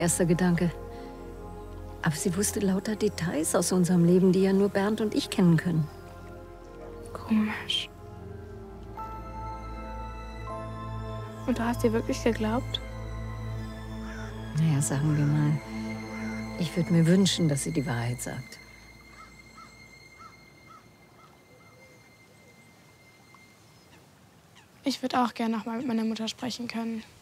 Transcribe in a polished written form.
erster Gedanke. Aber sie wusste lauter Details aus unserem Leben, die ja nur Bernd und ich kennen können. Komisch. Und du hast ihr wirklich geglaubt? Naja, sagen wir mal, ich würde mir wünschen, dass sie die Wahrheit sagt. Ich würde auch gerne noch mal mit meiner Mutter sprechen können.